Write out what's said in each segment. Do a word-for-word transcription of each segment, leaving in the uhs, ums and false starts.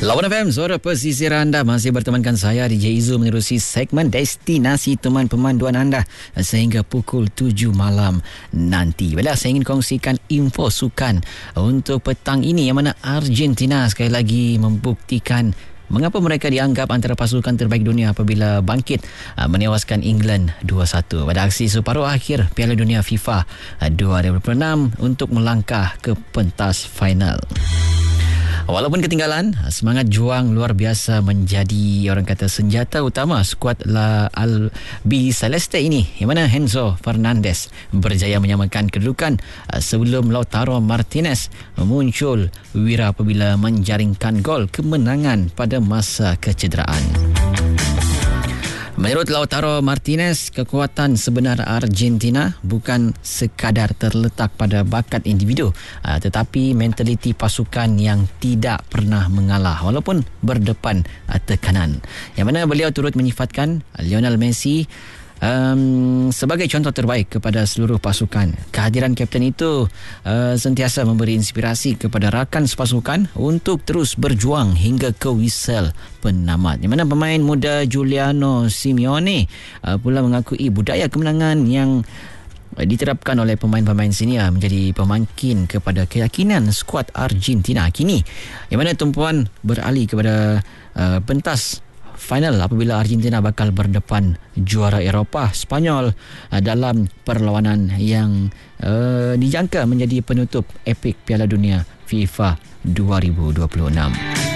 Lawan F M, suara pesisir anda, masih bertemankan saya D J Izu menerusi segmen destinasi teman pemanduan anda sehingga pukul tujuh malam nanti. Baiklah, saya ingin kongsikan info sukan untuk petang ini, yang mana Argentina sekali lagi membuktikan mengapa mereka dianggap antara pasukan terbaik dunia apabila bangkit uh, menewaskan England dua satu pada aksi separuh akhir Piala Dunia FIFA uh, dua ribu dua puluh enam untuk melangkah ke pentas final. Walaupun ketinggalan, semangat juang luar biasa menjadi orang kata senjata utama skuad La Albi Celeste ini, yang mana Enzo Fernandez berjaya menyamakan kedudukan sebelum Lautaro Martinez muncul wira apabila menjaringkan gol kemenangan pada masa kecederaan. Menurut Lautaro Martinez, kekuatan sebenar Argentina bukan sekadar terletak pada bakat individu, tetapi mentaliti pasukan yang tidak pernah mengalah walaupun berdepan tekanan. Yang mana beliau turut menyifatkan Lionel Messi Um, sebagai contoh terbaik kepada seluruh pasukan. Kehadiran kapten itu uh, sentiasa memberi inspirasi kepada rakan sepasukan untuk terus berjuang hingga ke whistle penamat. Di mana pemain muda Giuliano Simeone uh, pula mengakui budaya kemenangan yang diterapkan oleh pemain-pemain senior menjadi pemangkin kepada keyakinan skuad Argentina kini, di mana tumpuan beralih kepada uh, pentas final apabila Argentina bakal berdepan juara Eropah Spanyol dalam perlawanan yang uh, dijangka menjadi penutup epik Piala Dunia FIFA dua ribu dua puluh enam.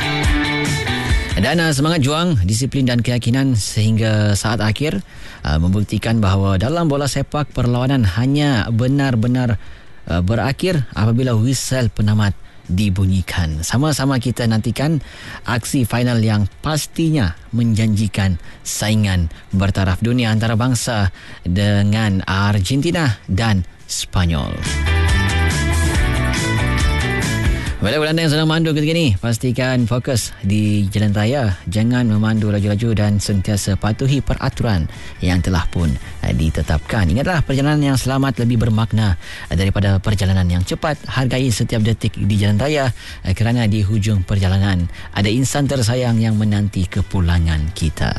Dan uh, semangat juang, disiplin dan keyakinan sehingga saat akhir uh, membuktikan bahawa dalam bola sepak perlawanan hanya benar-benar uh, berakhir apabila whistle penamat dibunyikan. Sama-sama kita nantikan aksi final yang pastinya menjanjikan saingan bertaraf dunia antara bangsa dengan Argentina dan Spanyol. Bila anda yang sedang memandu ketika ini, pastikan fokus di jalan raya, jangan memandu laju-laju dan sentiasa patuhi peraturan yang telah pun ditetapkan. Ingatlah, perjalanan yang selamat lebih bermakna daripada perjalanan yang cepat. Hargai setiap detik di jalan raya kerana di hujung perjalanan ada insan tersayang yang menanti kepulangan kita.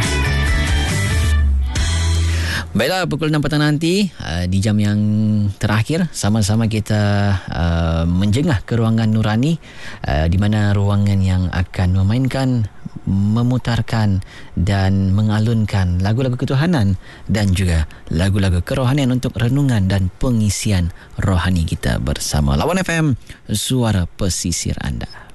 Baiklah, pukul enam petang nanti uh, di jam yang terakhir sama-sama kita uh, menjengah ke ruangan nurani, uh, di mana ruangan yang akan memainkan, memutarkan dan mengalunkan lagu-lagu ketuhanan dan juga lagu-lagu kerohanian untuk renungan dan pengisian rohani kita bersama. Lawan F M, suara pesisir anda.